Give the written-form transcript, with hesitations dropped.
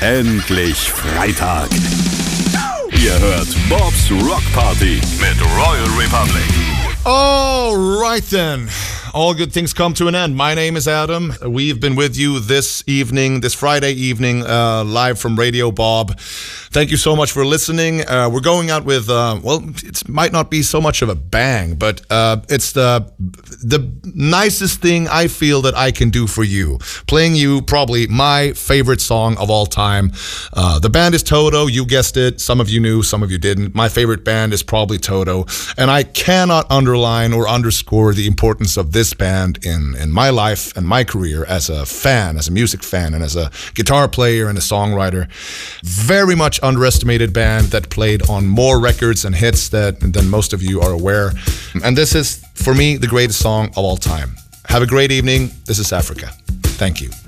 Endlich Freitag. Ihr hört Bob's Rock Party mit Royal Republic. All right then. All good things come to an end. My name is Adam. We've been with you this evening, this Friday evening, live from Radio Bob. Thank you so much for listening. We're going out with, it might not be so much of a bang, but it's the nicest thing I feel that I can do for you. Playing you probably my favorite song of all time. The band is Toto. You guessed it. Some of you knew, some of you didn't. My favorite band is probably Toto. And I cannot underline or underscore the importance of this band in my life and my career as a fan, as a music fan, and as a guitar player and a songwriter. Very much underestimated band that played on more records and hits than most of you are aware. And this is, for me, the greatest song of all time. Have a great evening. This is Africa. Thank you.